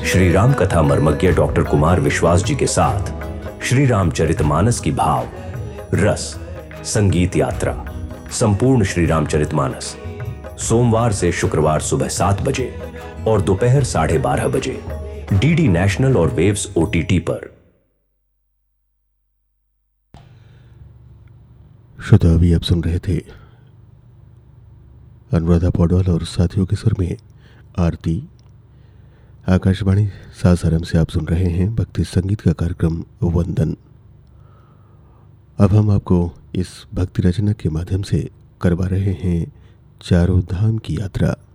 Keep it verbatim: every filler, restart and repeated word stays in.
श्री राम कथा मर्मज्ञ डॉक्टर कुमार विश्वास जी के साथ श्री रामचरितमानस की भाव रस संगीत यात्रा संपूर्ण श्री रामचरितमानस सोमवार से शुक्रवार सुबह सात बजे और दोपहर साढ़े बारह बजे डीडी नेशनल और वेव्स ओटीटी पर। श्रोता, अभी आप सुन रहे थे अनुराधा पौडवाल और साथियों के सुर में आरती। आकाशवाणी सासाराम से आप सुन रहे हैं भक्ति संगीत का कार्यक्रम वंदन। अब हम आपको इस भक्ति रचना के माध्यम से करवा रहे हैं चारों धाम की यात्रा।